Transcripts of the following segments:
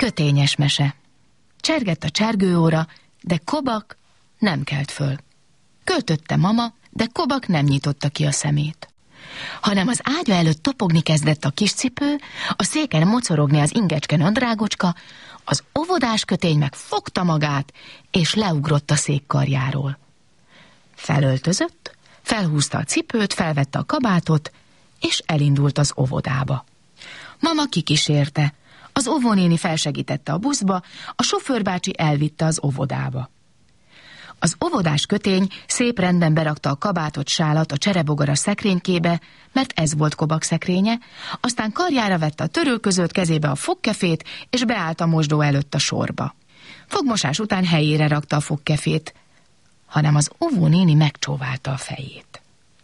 Kötényes mese. Csergett a csergőóra, de Kobak nem kelt föl. Költötte mama, de Kobak nem nyitotta ki a szemét. Hanem az ágya előtt topogni kezdett a kis cipő, a széken mocorogni az ingecske nadrágocska, az óvodás kötény meg fogta magát, és leugrott a székkarjáról. Felöltözött, felhúzta a cipőt, felvette a kabátot, és elindult az óvodába. Mama kikísérte, az óvónéni felsegítette a buszba, a sofőrbácsi elvitte az óvodába. Az óvodás kötény szép rendben berakta a kabátot, sálat a cserebogaras szekrénykébe, mert ez volt Kobak szekrénye, aztán karjára vette a törülközőt, kezébe a fogkefét, és beállt a mosdó előtt a sorba. Fogmosás után helyére rakta a fogkefét, hanem az óvónéni megcsóválta a fejét.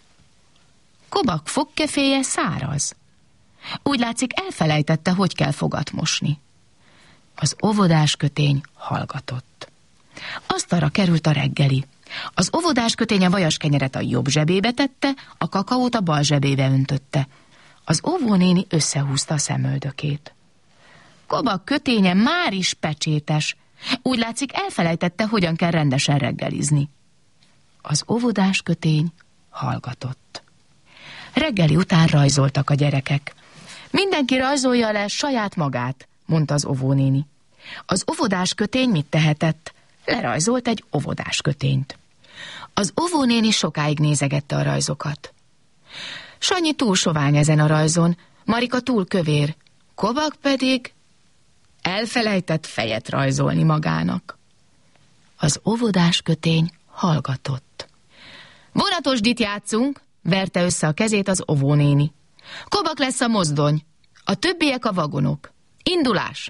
Kobak fogkeféje száraz. Úgy látszik, elfelejtette, hogy kell fogat mosni. Az óvodás kötény hallgatott. Asztalra került a reggeli. Az óvodás kötény a vajaskenyeret a jobb zsebébe tette, a kakaót a bal zsebébe öntötte. Az óvónéni összehúzta a szemöldökét. Kobak köténye már is pecsétes. Úgy látszik, elfelejtette, hogyan kell rendesen reggelizni. Az óvodás kötény hallgatott. Reggeli után rajzoltak a gyerekek. Mindenki rajzolja le saját magát, mondta az óvónéni. Az óvodás kötény mit tehetett? Lerajzolt egy óvodás kötényt. Az óvónéni sokáig nézegette a rajzokat. Sanyi túl sovány ezen a rajzon, Marika túl kövér, Kobak pedig elfelejtett fejet rajzolni magának. Az óvodás kötény hallgatott. Vonatosdit játszunk, verte össze a kezét az óvónéni. Kobak lesz a mozdony, a többiek a vagonok. Indulás!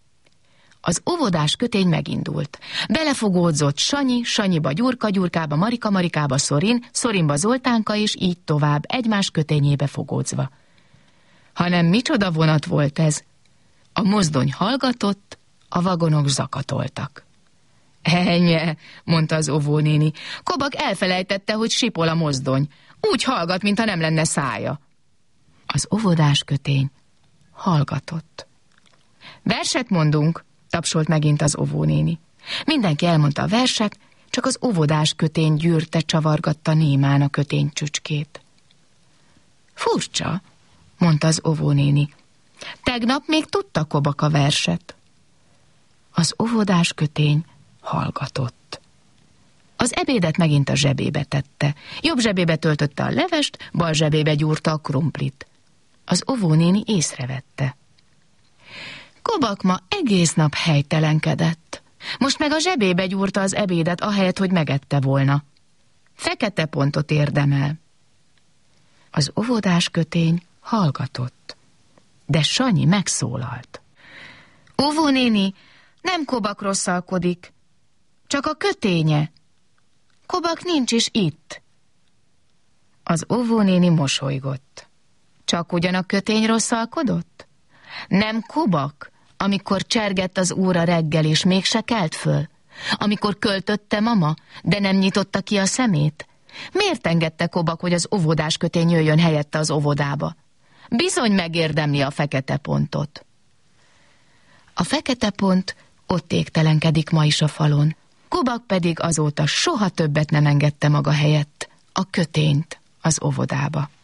Az óvodás kötény megindult. Belefogódzott Sanyi, Sanyiba Gyurka, Gyurkába Marika, Marikába Szorin, Szorinba Zoltánka, és így tovább, egymás kötényébe fogódzva. Hanem micsoda vonat volt ez? A mozdony hallgatott, a vagonok zakatoltak. Ennyi, mondta az óvónéni. Kobak elfelejtette, hogy sipol a mozdony. Úgy hallgat, mintha nem lenne szája. Az óvodás kötény hallgatott. Verset mondunk, tapsolt megint az óvónéni. Mindenki elmondta a verset, csak az óvodás kötény gyűrte, csavargatta némán a kötény csücskét. Furcsa, mondta az óvónéni. Tegnap még tudta Kobak a verset. Az óvodás kötény hallgatott. Az ebédet megint a zsebébe tette. Jobb zsebébe töltötte a levest, bal zsebébe gyúrta a krumplit. Az óvónéni észrevette. Kobak ma egész nap helytelenkedett. Most meg a zsebébe gyúrta az ebédet, ahelyett, hogy megette volna. Fekete pontot érdemel. Az óvodás kötény hallgatott. De Sanyi megszólalt. Óvónéni, nem Kobak rosszalkodik, csak a köténye. Kobak nincs is itt. Az óvónéni mosolygott. Csak ugyan a kötény rosszalkodott? Nem Kobak, amikor csergett az óra reggel, és mégse kelt föl? Amikor költötte mama, de nem nyitotta ki a szemét? Miért engedte Kobak, hogy az óvodás kötény jöjjön helyette az óvodába? Bizony megérdemli a fekete pontot. A fekete pont ott égtelenkedik ma is a falon. Kobak pedig azóta soha többet nem engedte maga helyett a kötényt az óvodába.